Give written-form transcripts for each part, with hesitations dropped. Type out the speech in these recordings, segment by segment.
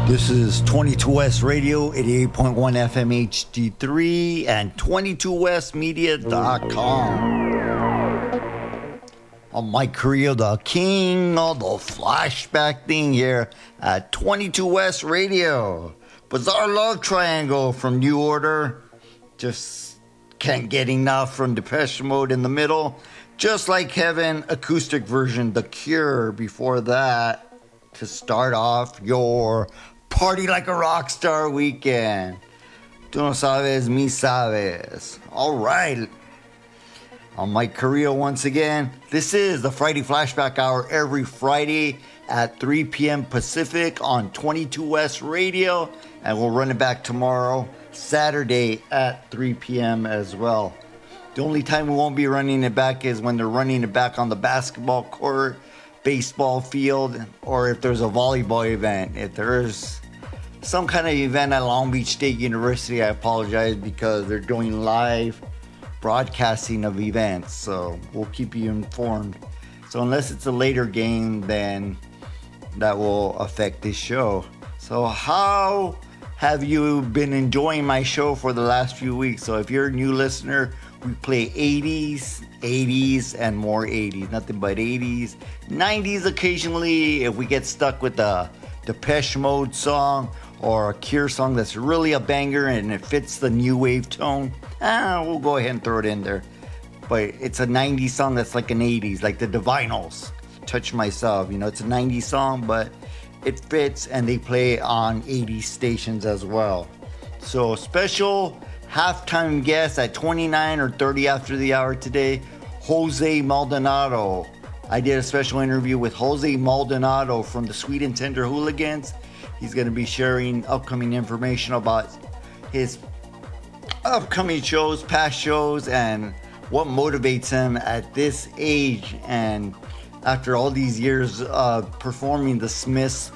This is 22 West Radio, 88.1 FM HD3, and 22westmedia.com. I'm Mike Carrillo, the king of the flashback thing here at 22 West Radio. Bizarre Love Triangle from New Order. Just can't get enough from Depeche Mode in the middle. Just Like Heaven, acoustic version, The Cure before that. To start off your Party Like a Rock Star weekend. Tú no sabes, mi sabes. All right. I'm Mike Carrillo once again. This is the Friday Flashback Hour every Friday at 3 p.m. Pacific on 22 West Radio. And we'll run it back tomorrow, Saturday at 3 p.m. as well. The only time we won't be running it back is when they're running it back on the basketball court, baseball field, or if there's a volleyball event. If there's some kind of event at Long Beach State University, I apologize because they're doing live broadcasting of events, so we'll keep you informed. So unless it's a later game, then that will affect this show. So how have you been enjoying my show for the last few weeks? So if you're a new listener, we play 80s, and more 80s. Nothing but 80s. 90s occasionally if we get stuck with a Depeche Mode song or a Cure song that's really a banger and it fits the new wave tone. We'll go ahead and throw it in there. But it's a 90s song that's like an 80s, like the Divinyls. Touch Myself. You know, it's a 90s song, but it fits and they play on 80s stations as well. So special halftime guest at 29 or 30 after the hour today, Jose Maldonado. I did a special interview with Jose Maldonado from the Sweet and Tender Hooligans. He's going to be sharing upcoming information about his upcoming shows, past shows, and what motivates him at this age and after all these years performing the Smiths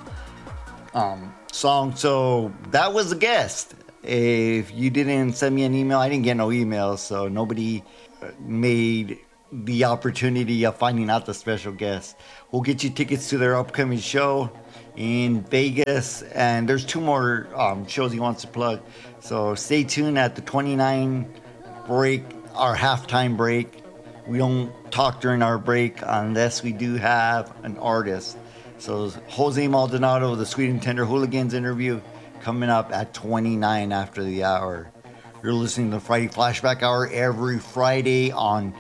song. So that was a guest. If you didn't send me an email, I didn't get no emails, so nobody made the opportunity of finding out the special guest. We'll get you tickets to their upcoming show in Vegas, and there's two more shows he wants to plug. So stay tuned at the 29 break, our halftime break. We don't talk during our break unless we do have an artist. So Jose Maldonado, the Sweet and Tender Hooligans interview, coming up at 29 after the hour. You're listening to the Friday Flashback Hour every Friday on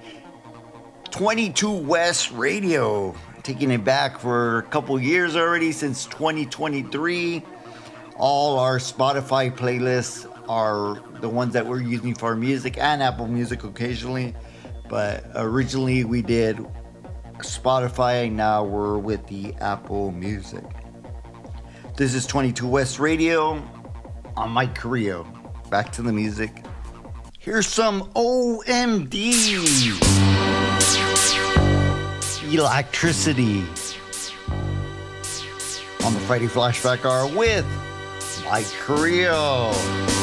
22 West Radio. Taking it back for a couple years already, since 2023. All our Spotify playlists are the ones that we're using for music, and Apple Music occasionally. But originally we did Spotify, now we're with the Apple Music. This is 22 West Radio. I'm Mike Carrillo. Back to the music. Here's some OMD. Electricity. On the Friday Flashback Hour with Mike Carrillo.